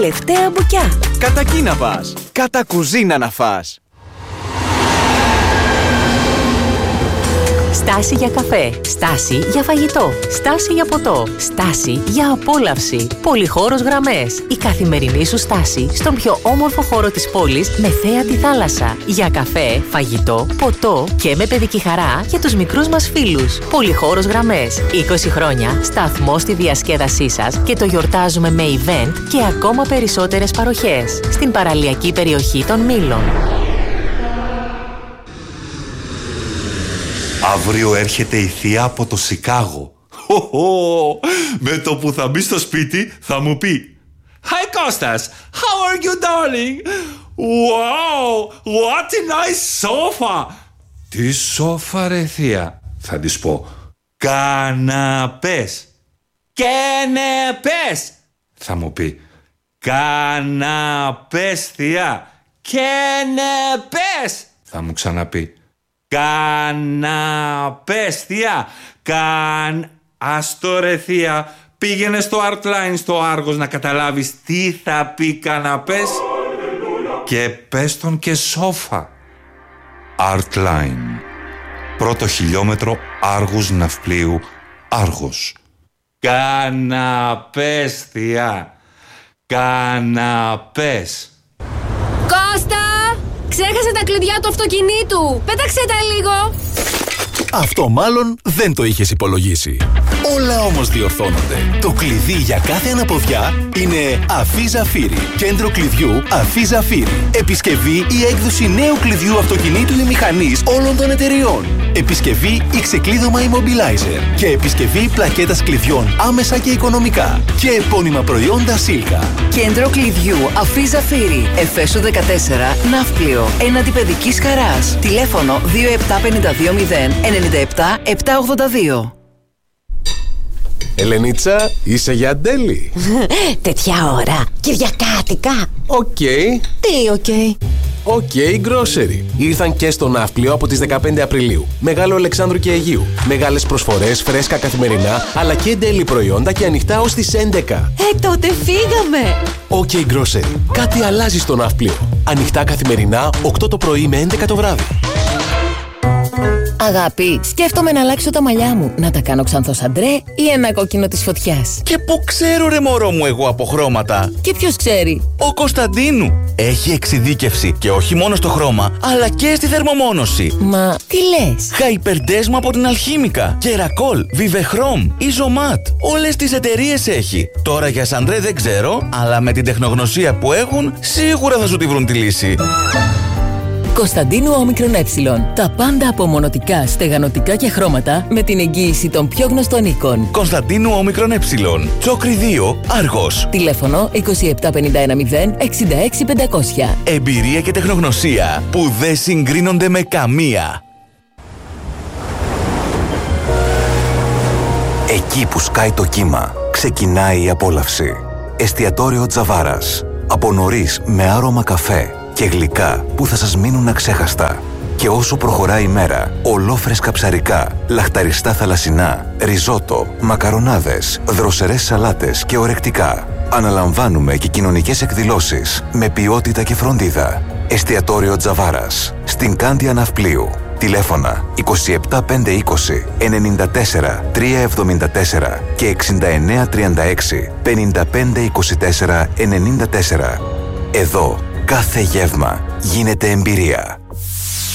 Τελευταία μπουκιά. Κατά εκεί να πας. Κατά κουζίνα να φας. Στάση για καφέ, στάση για φαγητό, στάση για ποτό, στάση για απόλαυση. Πολυχώρος Γραμμές. Η καθημερινή σου στάση στον πιο όμορφο χώρο της πόλης με θέα τη θάλασσα. Για καφέ, φαγητό, ποτό και με παιδική χαρά για τους μικρούς μας φίλους. Πολυχώρος Γραμμές. 20 χρόνια σταθμό στη διασκέδασή σας και το γιορτάζουμε με event και ακόμα περισσότερες παροχές. Στην παραλιακή περιοχή των Μήλων. Αύριο έρχεται η θεία από το Σικάγο. Με το που θα μπει στο σπίτι θα μου πει Hi Κώστας, how are you darling? Wow, what a nice sofa. Τι σόφα ρε θεία? Θα της πω καναπές. Κενεπές. Θα μου πει καναπές θεία. Κενεπές. Θα μου ξαναπεί καναπές θεία. Άστο ρε θεία. Πήγαινε στο Artline στο Άργος να καταλάβεις τι θα πει καναπές. Και πες τον και σόφα. Artline. Πρώτο χιλιόμετρο Άργους Ναυπλίου Άργος. Καναπές θεία. Καναπές. Κώστα! Ξέχασε τα κλειδιά του αυτοκινήτου! Πέταξε τα λίγο! Αυτό μάλλον δεν το είχες υπολογίσει. Όλα όμως διορθώνονται. Το κλειδί για κάθε αναποδιά είναι Αφή Ζαφύρι. Κέντρο κλειδιού Αφή Ζαφύρι. Επισκευή ή έκδοση νέου κλειδιού αυτοκινήτου ή μηχανής όλων των εταιριών. Επισκευή ή ξεκλείδωμα immobilizer. Και επισκευή πλακέτας κλειδιών άμεσα και οικονομικά. Και επώνυμα προϊόντα Σίλκα. Κέντρο κλειδιού Αφή Ζαφύρι. Εφέσου 14 Ναύπλιο. Έναντι παιδικής χαράς. Τηλέφωνο 27520 97 782. Ελενίτσα, είσαι για ντέλη? Τέτοια ώρα, κυριακάτικα. Οκ. Τι οκ? οκ Grocery. Ήρθαν και στο Ναύπλιο από τις 15 Απριλίου. Μεγάλο Αλεξάνδρου και Αιγείου. Μεγάλες προσφορές, φρέσκα καθημερινά, αλλά και ντέλη προϊόντα και ανοιχτά ως τις 11. Τότε φύγαμε. οκ Grocery. Κάτι αλλάζει στο Ναύπλιο. Ανοιχτά καθημερινά, 8 το πρωί με 11 το βράδυ. Αγάπη, σκέφτομαι να αλλάξω τα μαλλιά μου. Να τα κάνω ξανθός αντρέ ή ένα κόκκινο της φωτιάς. Και πού ξέρω ρε μωρό μου εγώ από χρώματα. Και ποιος ξέρει? Ο Κωνσταντίνου. Έχει εξειδίκευση και όχι μόνο στο χρώμα, αλλά και στη θερμομόνωση. Μα τι λες? Χαϊπερντέσμα από την Αλχήμικα, Κερακόλ, Βιβεχρόμ, Ιζομάτ. Όλες τις εταιρείες έχει. Τώρα για σαντρέ δεν ξέρω, αλλά με την τεχνογνωσία που έχουν, σίγουρα θα σου τη βρουν τη λύση. Κωνσταντίνου Όμικρον Ε. Τα πάντα από μονοτικά, στεγανοτικά και χρώματα με την εγγύηση των πιο γνωστών οίκων. Κωνσταντίνου Όμικρον Ε. Τσόκρη 2, Άργος. Τηλέφωνο 27510 66500. Εμπειρία και τεχνογνωσία που δεν συγκρίνονται με καμία. Εκεί που σκάει το κύμα, ξεκινάει η απόλαυση. Εστιατόριο Τζαβάρας. Από νωρίς με άρωμα καφέ και γλυκά που θα σας μείνουν αξέχαστα. Και όσο προχωράει η μέρα, ολόφρεσκα ψαρικά, λαχταριστά θαλασσινά, ριζότο, μακαρονάδες, δροσερές σαλάτες και ορεκτικά. Αναλαμβάνουμε και κοινωνικές εκδηλώσεις με ποιότητα και φροντίδα. Εστιατόριο Τζαβάρας, στην Κάνδια Ναυπλίου. Τηλέφωνα 27520 94 374 και 6936 5524 94. Εδώ κάθε γεύμα γίνεται εμπειρία.